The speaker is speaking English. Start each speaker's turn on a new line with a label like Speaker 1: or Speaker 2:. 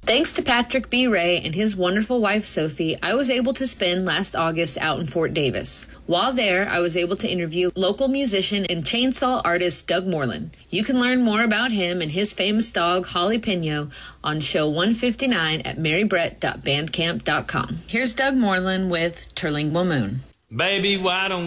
Speaker 1: Thanks to Patrick B. Ray and his wonderful wife Sophie, I was able to spend last August out in Fort Davis. While there, I was able to interview local musician and chainsaw artist Doug Moreland. You can learn more about him and his famous dog Holly Pino on show 159 at marybrett.bandcamp.com. Here's Doug Moreland with Terlingua Moon.
Speaker 2: Baby, why don't